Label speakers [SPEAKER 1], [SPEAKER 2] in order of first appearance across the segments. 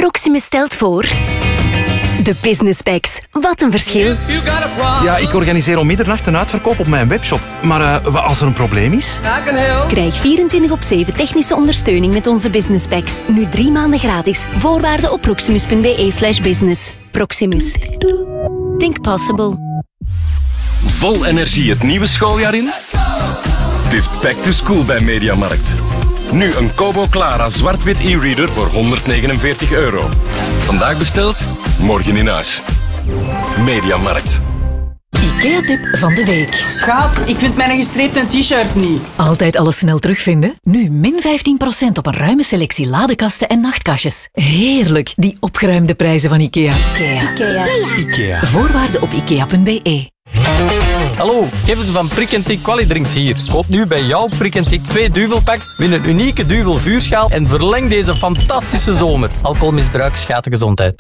[SPEAKER 1] Proximus stelt voor... De Business Packs. Wat een verschil.
[SPEAKER 2] Ja, ik organiseer om middernacht een uitverkoop op mijn webshop. Maar als er een probleem is?
[SPEAKER 1] Krijg 24/7 technische ondersteuning met onze Business Packs. Nu 3 maanden gratis. Voorwaarden op proximus.be/business. Proximus. Think possible.
[SPEAKER 3] Vol energie het nieuwe schooljaar in? Het is back to school bij Mediamarkt. Nu een Kobo Clara zwart-wit e-reader voor €149. Vandaag besteld, morgen in huis. Mediamarkt.
[SPEAKER 4] IKEA-tip van de week.
[SPEAKER 5] Schat, ik vind mijn gestreepte t-shirt niet.
[SPEAKER 4] Altijd alles snel terugvinden? Nu min 15% op een ruime selectie ladekasten en nachtkastjes. Heerlijk, die opgeruimde prijzen van IKEA. IKEA. Voorwaarden op ikea.be.
[SPEAKER 6] Hallo, Kevin van Prik & Tik Qualidrinks hier. Koop nu bij jouw Prik & Tik 2 duvelpacks, win een unieke duvel vuurschaal en verleng deze fantastische zomer. Alcoholmisbruik schaadt de gezondheid.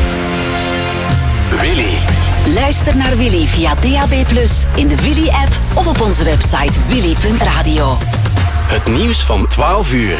[SPEAKER 3] Willy.
[SPEAKER 4] Luister naar Willy via DAB+, in de Willy-app of op onze website willy.radio.
[SPEAKER 3] Het nieuws van 12 uur.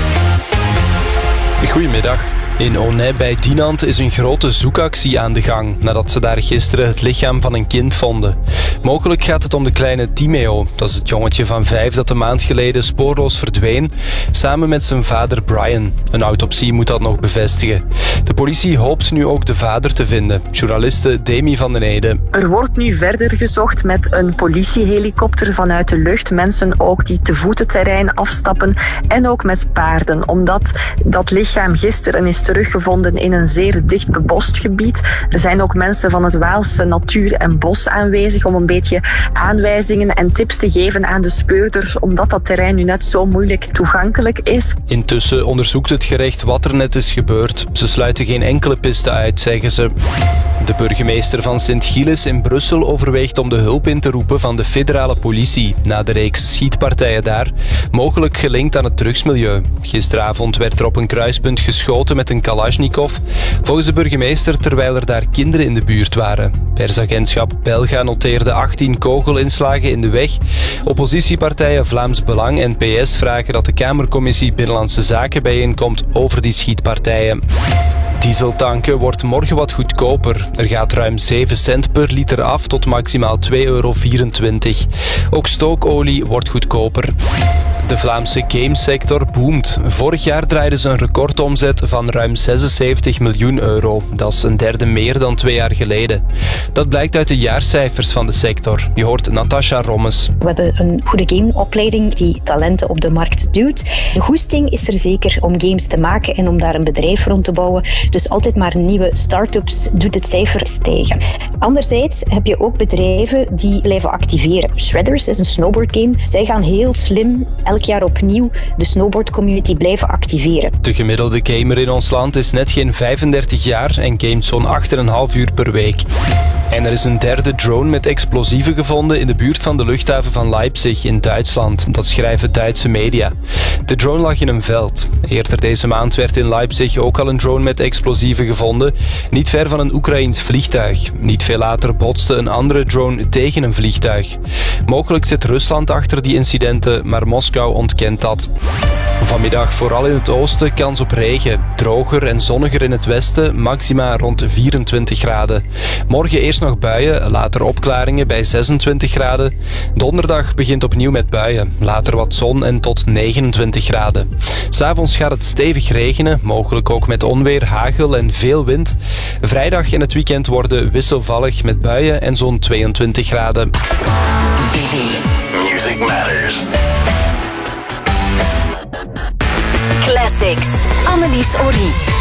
[SPEAKER 7] Goedemiddag. In Aunay bij Dinant is een grote zoekactie aan de gang nadat ze daar gisteren het lichaam van een kind vonden. Mogelijk gaat het om de kleine Timeo. Dat is het jongetje van 5 dat een maand geleden spoorloos verdween, samen met zijn vader Brian. Een autopsie moet dat nog bevestigen. De politie hoopt nu ook de vader te vinden. Journaliste Demi van den Ede.
[SPEAKER 8] Er wordt nu verder gezocht met een politiehelikopter vanuit de lucht. Mensen ook die te voet het terrein afstappen en ook met paarden. Omdat dat lichaam gisteren is teruggevonden in een zeer dicht bebost gebied. Er zijn ook mensen van het Waalse Natuur en Bos aanwezig om een beetje aanwijzingen en tips te geven aan de speurders, omdat dat terrein nu net zo moeilijk toegankelijk is.
[SPEAKER 7] Intussen onderzoekt het gerecht wat er net is gebeurd. Ze sluiten geen enkele piste uit, zeggen ze. De burgemeester van Sint-Gilles in Brussel overweegt om de hulp in te roepen van de federale politie na de reeks schietpartijen daar, mogelijk gelinkt aan het drugsmilieu. Gisteravond werd er op een kruispunt geschoten met een Kalashnikov, volgens de burgemeester terwijl er daar kinderen in de buurt waren. Persagentschap Belga noteerde 18 kogelinslagen in de weg. Oppositiepartijen Vlaams Belang en PS vragen dat de Kamercommissie Binnenlandse Zaken bijeenkomt over die schietpartijen. Dieseltanken wordt morgen wat goedkoper. Er gaat ruim 7 cent per liter af tot maximaal €2,24. Ook stookolie wordt goedkoper. De Vlaamse gamesector boomt. Vorig jaar draaiden ze een recordomzet van ruim €76 miljoen. Dat is een derde meer dan 2 jaar geleden. Dat blijkt uit de jaarcijfers van de sector. Je hoort Natasha Rommes.
[SPEAKER 9] We hebben een goede gameopleiding die talenten op de markt duwt. De goesting is er zeker om games te maken en om daar een bedrijf rond te bouwen. Dus altijd maar nieuwe start-ups doet het cijfer stijgen. Anderzijds heb je ook bedrijven die blijven activeren. Shredders is een snowboardgame. Zij gaan heel slim elk jaar opnieuw de snowboardcommunity blijven activeren.
[SPEAKER 7] De gemiddelde gamer in ons land is net geen 35 jaar en gamet zo'n 8,5 uur per week. En er is een derde drone met explosieven gevonden in de buurt van de luchthaven van Leipzig in Duitsland. Dat schrijven Duitse media. De drone lag in een veld. Eerder deze maand werd in Leipzig ook al een drone met explosieven gevonden, niet ver van een Oekraïens vliegtuig. Niet veel later botste een andere drone tegen een vliegtuig. Mogelijk zit Rusland achter die incidenten, maar Moskou ontkent dat. Vanmiddag vooral in het oosten kans op regen. Droger en zonniger in het westen, maxima rond 24 graden. Morgen eerst nog buien, later opklaringen bij 26 graden. Donderdag begint opnieuw met buien, later wat zon en tot 29 graden. 'S Avonds gaat het stevig regenen, mogelijk ook met onweer, hagel en veel wind. Vrijdag en het weekend worden wisselvallig met buien en zo'n 22 graden.
[SPEAKER 3] Music Matters.
[SPEAKER 4] Classics. Annelies Orie.